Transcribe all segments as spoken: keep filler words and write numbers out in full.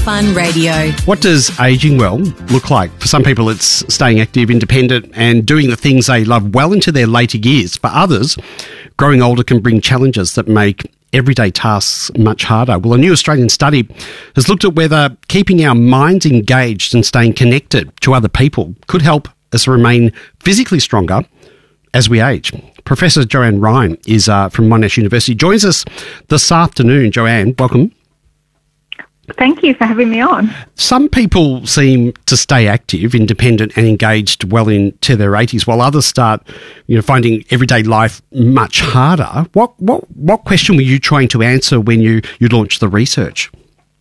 Fun Radio. What does ageing well look like? For some people, it's staying active, independent, and doing the things they love well into their later years. For others, growing older can bring challenges that make everyday tasks much harder. Well, a new Australian study has looked at whether keeping our minds engaged and staying connected to other people could help us remain physically stronger as we age. Professor Joanne Ryan is uh, from Monash University, joins us this afternoon. Joanne, welcome. Thank you for having me on. Some people seem to stay active, independent and engaged well into their eighties, while others start, you know, finding everyday life much harder. What what what question were you trying to answer when you, you launched the research?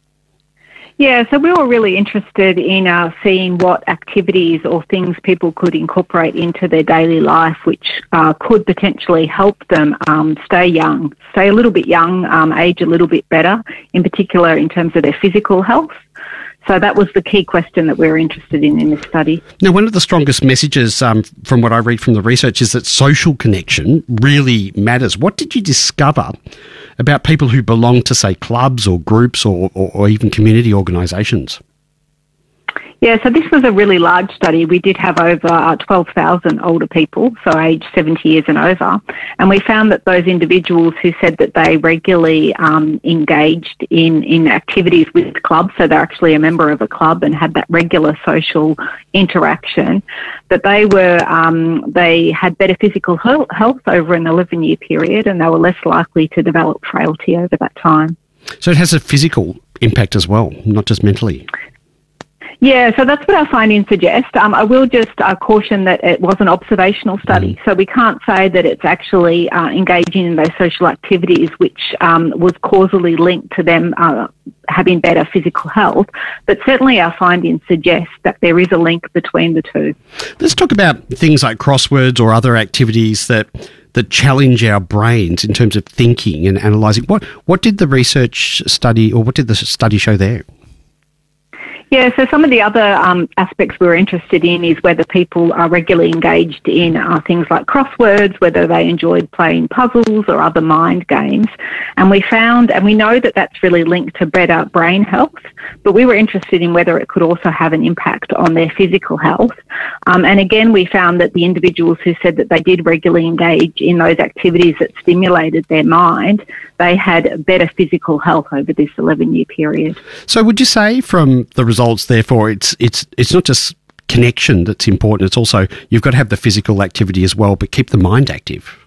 Yeah, so we were really interested in uh, seeing what activities or things people could incorporate into their daily life which uh, could potentially help them um, stay young, stay a little bit young, um, age a little bit better, in particular in terms of their physical health. So that was the key question that we were interested in in this study. Now, one of the strongest messages um, from what I read from the research is that social connection really matters. What did you discover about people who belong to, say, clubs or groups or, or, or even community organisations? Yeah, so this was a really large study. We did have over uh, twelve thousand older people, so aged seventy years and over, and we found that those individuals who said that they regularly um, engaged in, in activities with clubs, so they're actually a member of a club and had that regular social interaction, that they were um, they had better physical health over an eleven-year period, and they were less likely to develop frailty over that time. So it has a physical impact as well, not just mentally. Yeah, so that's what our findings suggest. Um, I will just uh, caution that it was an observational study, mm. so we can't say that it's actually uh, engaging in those social activities which um, was causally linked to them uh, having better physical health, but certainly our findings suggest that there is a link between the two. Let's talk about things like crosswords or other activities that that challenge our brains in terms of thinking and analysing. What, what did the research study, or what did the study show there? Yeah, so some of the other um, aspects we were interested in is whether people are regularly engaged in uh, things like crosswords, whether they enjoyed playing puzzles or other mind games. And we found, and we know that that's really linked to better brain health, but we were interested in whether it could also have an impact on their physical health. Um, and again, we found that the individuals who said that they did regularly engage in those activities that stimulated their mind, they had better physical health over this eleven-year period. So would you say from the results, therefore, it's it's it's not just connection that's important, it's also you've got to have the physical activity as well, but keep the mind active?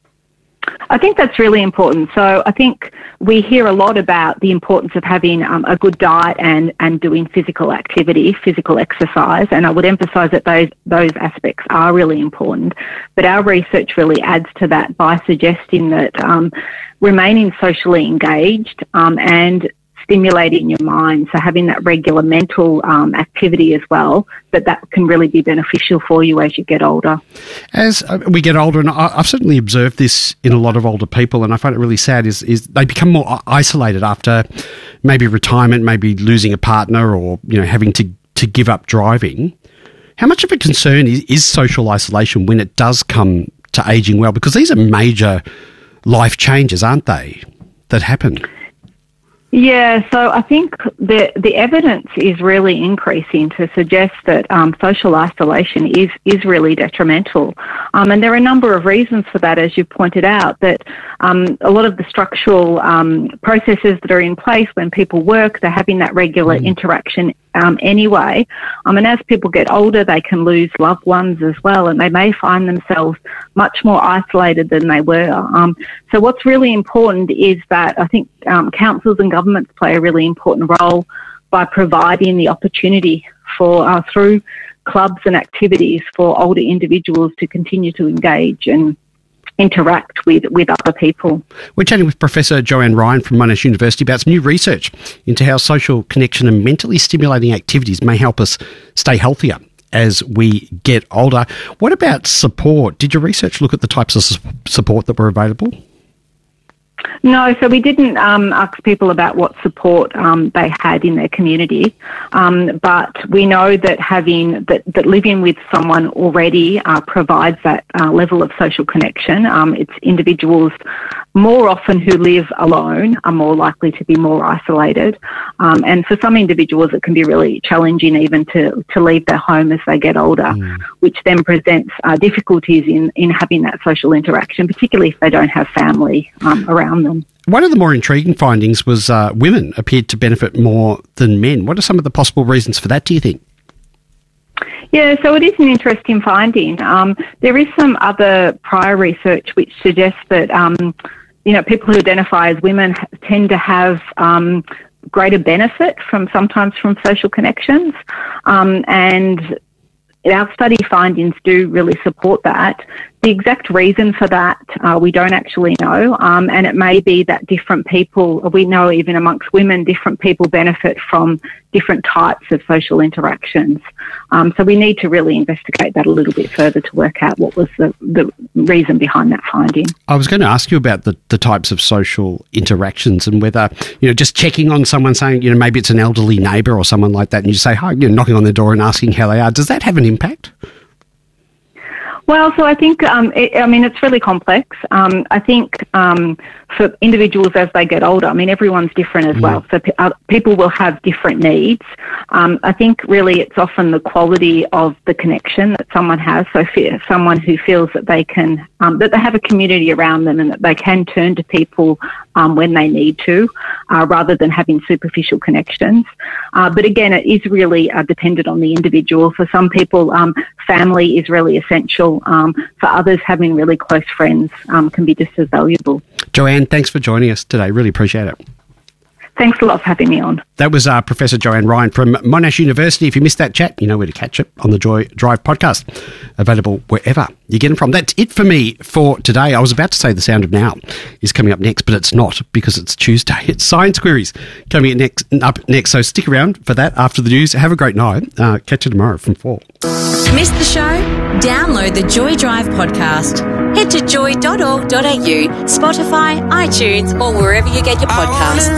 I think that's really important. So I think we hear a lot about the importance of having um, a good diet and, and doing physical activity, physical exercise, and I would emphasise that those those aspects are really important. But our research really adds to that by suggesting that um, remaining socially engaged um, and stimulating your mind, so having that regular mental um, activity as well, that that can really be beneficial for you as you get older. As we get older, and I've certainly observed this in a lot of older people, and I find it really sad, is, is they become more isolated after maybe retirement, maybe losing a partner, or you know having to, to give up driving. How much of a concern is, is social isolation when it does come to ageing well? Because these are major life changes, aren't they, that happen? Yeah, so I think the the evidence is really increasing to suggest that um, social isolation is, is really detrimental. Um, and there are a number of reasons for that, as you pointed out, that um, a lot of the structural um, processes that are in place when people work, they're having that regular mm. interaction um, anyway. Um, and as people get older, they can lose loved ones as well, and they may find themselves much more isolated than they were. Um, so what's really important is that I think um, councils and governments play a really important role by providing the opportunity for, uh, through clubs and activities, for older individuals to continue to engage and interact with, with other people. We're chatting with Professor Joanne Ryan from Monash University about some new research into how social connection and mentally stimulating activities may help us stay healthier as we get older. What about support? Did your research look at the types of support that were available? No, so we didn't um, ask people about what support um, they had in their community, um, but we know that having that, that living with someone already uh, provides that uh, level of social connection. Um, it's individuals more often who live alone are more likely to be more isolated, um, and for some individuals it can be really challenging even to, to leave their home as they get older, mm. which then presents uh, difficulties in, in having that social interaction, particularly if they don't have family um, around them. One of the more intriguing findings was uh, women appeared to benefit more than men. What are some of the possible reasons for that, do you think? Yeah, so it is an interesting finding. Um, there is some other prior research which suggests that, um, you know, people who identify as women tend to have um, greater benefit from sometimes from social connections, um, and our study findings do really support that. The exact reason for that, uh, we don't actually know, um, and it may be that different people, we know even amongst women, different people benefit from different types of social interactions. Um, so we need to really investigate that a little bit further to work out what was the, the reason behind that finding. I was going to ask you about the, the types of social interactions and whether, you know, just checking on someone saying, you know, maybe it's an elderly neighbour or someone like that, and you say, hi, you know, knocking on their door and asking how they are. Does that have an impact? Well, so I think, um, it, I mean, it's really complex. Um, I think um, for individuals as they get older, I mean, everyone's different as mm. well. So p- uh, people will have different needs. Um, I think really it's often the quality of the connection that someone has. So if someone who feels that they can, um, that they have a community around them and that they can turn to people um, when they need to, uh, rather than having superficial connections. Uh, but again, it is really uh, dependent on the individual. For some people, um, family is really essential. Um, for others, having really close friends um, can be just as valuable. Joanne, thanks for joining us today. Really appreciate it. Thanks a lot for having me on. That was uh, Professor Joanne Ryan from Monash University. If you missed that chat, you know where to catch it on the Joy Drive podcast. Available wherever you get them from. That's it for me for today. I was about to say The Sound of Now is coming up next, but it's not because it's Tuesday. It's Science Queries coming next, up next. So stick around for that after the news. Have a great night. Uh, catch you tomorrow from four. Missed the show? Download the Joy Drive podcast. Head to joy dot org dot a u, Spotify, iTunes, or wherever you get your podcasts.